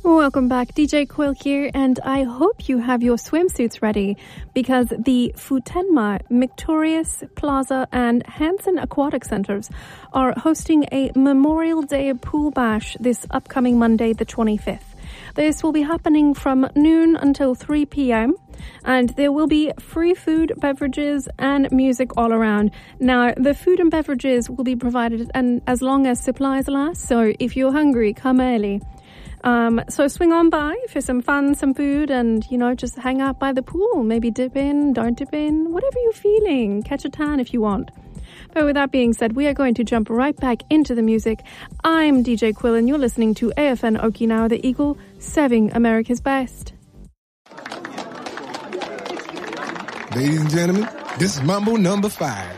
Welcome back, DJ Quill here, and I hope you have your swimsuits ready because the Futenma, Victorious Plaza and Hanson Aquatic Centres are hosting a Memorial Day pool bash this upcoming Monday the 25th. This will be happening from noon until 3 p.m. and there will be free food, beverages and music all around. Now, the food and beverages will be provided and as long as supplies last, so if you're hungry, come early. So swing on by for some fun, some food, and, just hang out by the pool. Maybe dip in, don't dip in, whatever you're feeling. Catch a tan if you want. But with that being said, we are going to jump right back into the music. I'm DJ Quill, and you're listening to AFN Okinawa, the Eagle, serving America's best. Ladies and gentlemen, this is Mambo number 5.